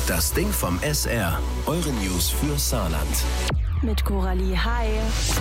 Das Ding vom SR. Eure News für Saarland. Mit Coralie, hi.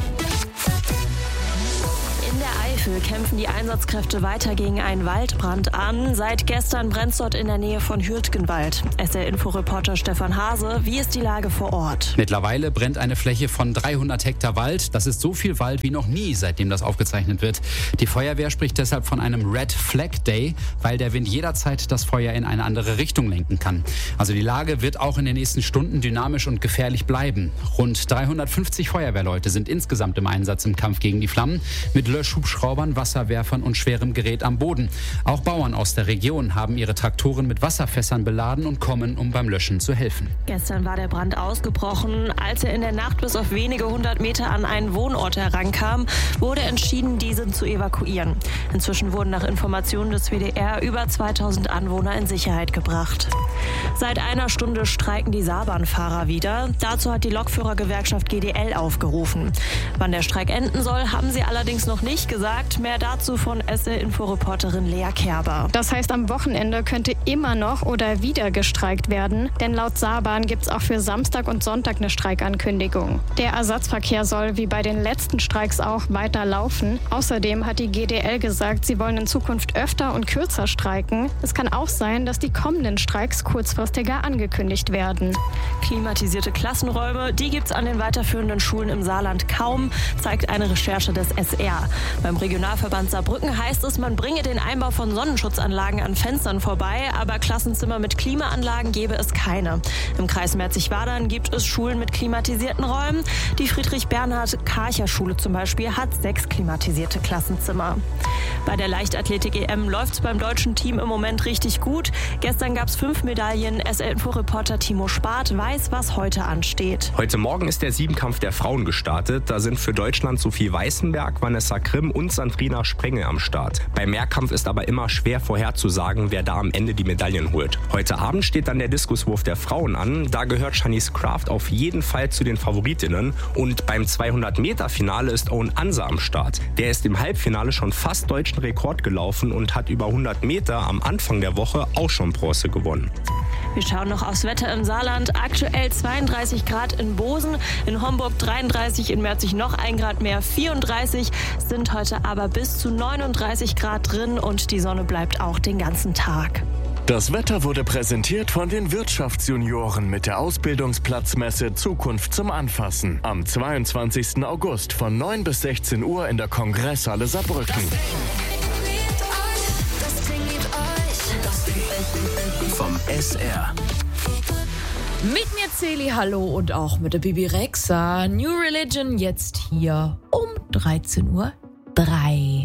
In der Eifel kämpfen die Einsatzkräfte weiter gegen einen Waldbrand an. Seit gestern brennt es dort in der Nähe von Hürtgenwald. SR-Info-Reporter Stefan Hase, wie ist die Lage vor Ort? Mittlerweile brennt eine Fläche von 300 Hektar Wald. Das ist so viel Wald wie noch nie, seitdem das aufgezeichnet wird. Die Feuerwehr spricht deshalb von einem Red Flag Day, weil der Wind jederzeit das Feuer in eine andere Richtung lenken kann. Also die Lage wird auch in den nächsten Stunden dynamisch und gefährlich bleiben. Rund 350 Feuerwehrleute sind insgesamt im Einsatz im Kampf gegen die Flammen, mit Löschhubschraubern, Wasserwerfern und schwerem Gerät am Boden. Auch Bauern aus der Region haben ihre Traktoren mit Wasserfässern beladen und kommen, um beim Löschen zu helfen. Gestern war der Brand ausgebrochen. Als er in der Nacht bis auf wenige 100 Meter an einen Wohnort herankam, wurde entschieden, diesen zu evakuieren. Inzwischen wurden nach Informationen des WDR über 2000 Anwohner in Sicherheit gebracht. Seit einer Stunde streiken die Saarbahnfahrer wieder. Dazu hat die Lokführergewerkschaft GDL aufgerufen. Wann der Streik enden soll, haben sie allerdings noch nicht gesagt. Mehr dazu von SR-Info-Reporterin Lea Kerber. Das heißt, am Wochenende könnte immer noch oder wieder gestreikt werden. Denn laut Saarbahn gibt es auch für Samstag und Sonntag eine Streikankündigung. Der Ersatzverkehr soll wie bei den letzten Streiks auch weiter laufen. Außerdem hat die GDL gesagt, sie wollen in Zukunft öfter und kürzer streiken. Es kann auch sein, dass die kommenden Streiks kurzfristiger angekündigt werden. Klimatisierte Klassenräume, die gibt es an den weiterführenden Schulen im Saarland kaum, zeigt eine Recherche des SR. Beim Regionalverband Saarbrücken heißt es, man bringe den Einbau von Sonnenschutzanlagen an Fenstern vorbei, aber Klassenzimmer mit Klimaanlagen gäbe es keine. Im Kreis Merzig-Wadern gibt es Schulen mit klimatisierten Räumen. Die Friedrich-Bernhard-Karcher-Schule zum Beispiel hat 6 klimatisierte Klassenzimmer. Bei der Leichtathletik-EM läuft es beim deutschen Team im Moment richtig gut. Gestern gab es 5 Medaillen. SR-Info-Reporter Timo Spath weiß, was heute ansteht. Heute Morgen ist der Siebenkampf der Frauen gestartet. Da sind für Deutschland Sophie Weißenberg, Vanessa Grimm und Sandrina Sprengel am Start. Beim Mehrkampf ist aber immer schwer vorherzusagen, wer da am Ende die Medaillen holt. Heute Abend steht dann der Diskuswurf der Frauen an. Da gehört Shanice Kraft auf jeden Fall zu den Favoritinnen. Und beim 200-Meter-Finale ist Owen Ansa am Start. Der ist im Halbfinale schon fast deutschen Rekord gelaufen und hat über 100 Meter am Anfang der Woche auch schon Bronze gewonnen. Wir schauen noch aufs Wetter im Saarland. Aktuell 32 Grad in Bosen, in Homburg 33, in Merzig noch 1 Grad mehr, 34, sind heute aber bis zu 39 Grad drin und die Sonne bleibt auch den ganzen Tag. Das Wetter wurde präsentiert von den Wirtschaftsjunioren mit der Ausbildungsplatzmesse Zukunft zum Anfassen. Am 22. August von 9 bis 16 Uhr in der Kongresshalle Saarbrücken. Vom SR. Mit mir Celi, hallo, und auch mit der Bibi Rexa. New Religion jetzt hier um 13:03 Uhr.